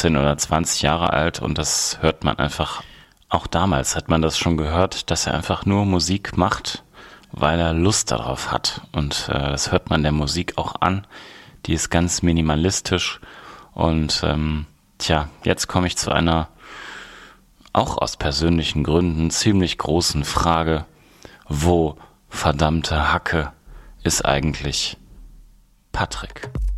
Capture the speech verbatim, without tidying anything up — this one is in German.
fünfzehn oder zwanzig Jahre alt und das hört man einfach, auch damals hat man das schon gehört, dass er einfach nur Musik macht, weil er Lust darauf hat. Und äh, das hört man der Musik auch an. Die ist ganz minimalistisch. Und ähm, tja, jetzt komme ich zu einer, auch aus persönlichen Gründen, ziemlich großen Frage. Wo, verdammte Hacke, ist eigentlich Patrick?